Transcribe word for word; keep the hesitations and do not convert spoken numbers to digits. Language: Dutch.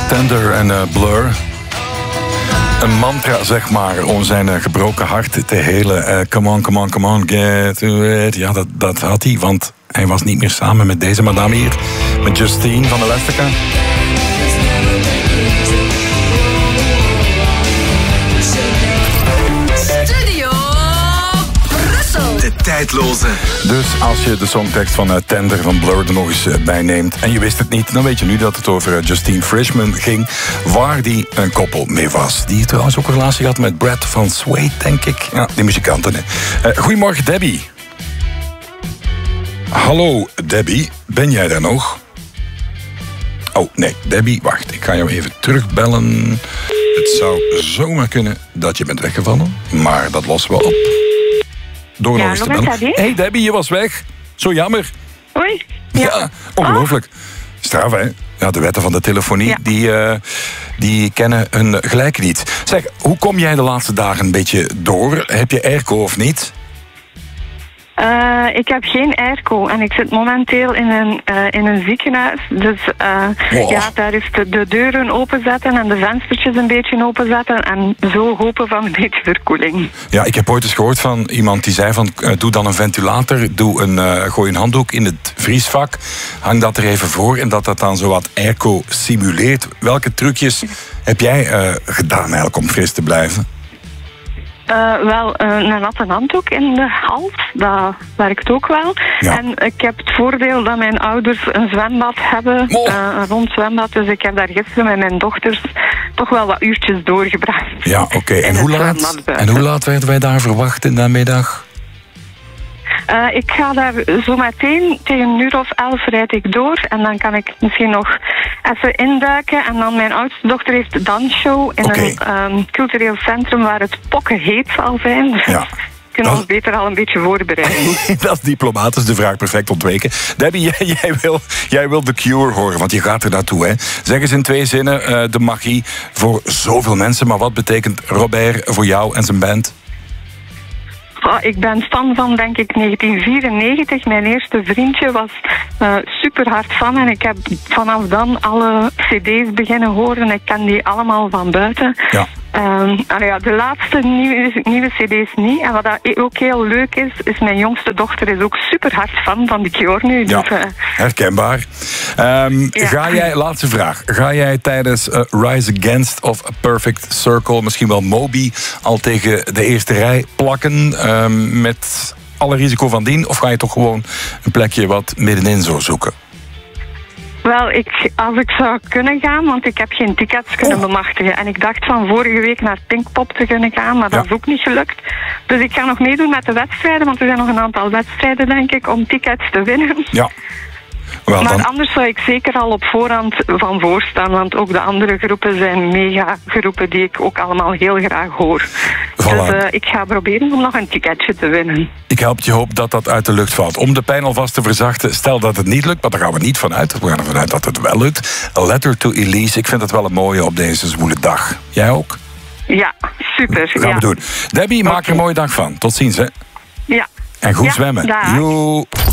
Tender en uh, Blur. Een mantra, zeg maar, om zijn uh, gebroken hart te helen. Uh, come on, come on, come on, get to it. Ja, dat, dat had hij, want hij was niet meer samen met deze madame hier. Met Justine van Elastica. De tijdloze. Dus als je de songtekst van uh, Tender van Blur er nog eens uh, bij neemt en je wist het niet, dan weet je nu dat het over uh, Justine Frischmann ging, waar die een koppel mee was. Die trouwens ook een relatie had met Brad van Sway, denk ik. Ja, die muzikanten. Hè. Uh, goedemorgen, Debbie. Hallo, Debbie. Ben jij daar nog? Oh, nee, Debbie, wacht. Ik ga jou even terugbellen. Het zou zomaar kunnen dat je bent weggevallen, maar dat lossen we op. Door nog Ja, eens te nog bellen. met Debbie? Hey Debbie, je was weg. Zo jammer. Oei. Ja, Ja. ongelooflijk. Straf, hè? Ja, de wetten van de telefonie, Ja. die, uh, die kennen hun gelijk niet. Zeg, hoe kom jij de laatste dagen een beetje door? Heb je airco of niet? Uh, ik heb geen airco en ik zit momenteel in een, uh, in een ziekenhuis. Dus uh, Wow. ja, daar is de, de deuren openzetten en de venstertjes een beetje openzetten en zo hopen van een beetje verkoeling. Ja, ik heb ooit eens gehoord van iemand die zei van uh, doe dan een ventilator, doe een, uh, gooi een handdoek in het vriesvak, hang dat er even voor en dat dat dan zo wat airco simuleert. Welke trucjes heb jij uh, gedaan eigenlijk om fris te blijven? Uh, wel, uh, een natte handdoek in de hals, dat werkt ook wel. Ja. En ik heb het voordeel dat mijn ouders een zwembad hebben, Oh. uh, een rond zwembad. Dus ik heb daar gisteren met mijn dochters toch wel wat uurtjes doorgebracht. Ja, oké. Okay. En, In hoe het laat- zwembad buiten. en hoe laat werden wij daar verwacht in de middag? Uh, ik ga daar zo meteen tegen een uur of elf rijd ik door. En dan kan ik misschien nog even induiken. En dan mijn oudste dochter heeft de dansshow in Oké. een um, cultureel centrum waar het pokken heet zal zijn. Dus Ja. we kunnen ons Dat- beter al een beetje voorbereiden. Dat is diplomatisch de vraag perfect ontweken. Debbie, jij, jij, wil, jij wil The Cure horen, want je gaat er naartoe. Hè? Zeg eens in twee zinnen uh, de magie voor zoveel mensen. Maar wat betekent Robert voor jou en zijn band? Oh, ik ben fan van, denk ik, negentien vierennegentig. Mijn eerste vriendje was uh, super hard fan. En ik heb vanaf dan alle cd's beginnen horen. Ik ken die allemaal van buiten. Ja. Um, allee, ja, de laatste nieuwe, nieuwe cd's niet. En wat dat ook heel leuk is, is mijn jongste dochter is ook super hard fan van The Cure nu. Ja, Dus, uh, herkenbaar. Um, Ja. Ga jij, laatste vraag. Ga jij tijdens uh, Rise Against of A Perfect Circle, misschien wel Moby, al tegen de eerste rij plakken um, met alle risico van dien? Of ga je toch gewoon een plekje wat middenin zo zoeken? Wel, ik, als ik zou kunnen gaan, want ik heb geen tickets kunnen Oh. bemachtigen. En ik dacht van vorige week naar Pinkpop te kunnen gaan, maar dat Ja. is ook niet gelukt. Dus ik ga nog meedoen met de wedstrijden, want er zijn nog een aantal wedstrijden, denk ik, om tickets te winnen. Ja. Wel, Maar dan, anders zou ik zeker al op voorhand van voorstaan, want ook de andere groepen zijn mega groepen die ik ook allemaal heel graag hoor. Voilà. Dus uh, ik ga proberen om nog een ticketje te winnen. ik help je hoop dat dat uit de lucht valt. Om de pijn alvast te verzachten, stel dat het niet lukt, maar daar gaan we niet vanuit. We gaan ervan uit dat het wel lukt. A Letter to Elise, ik vind het wel een mooie op deze zwoele dag. Jij ook? Ja, super. Gaan ja. we doen. Debbie, maak er Oké. een mooie dag van. Tot ziens, hè. Ja. En goed Ja, zwemmen. dag. Joe.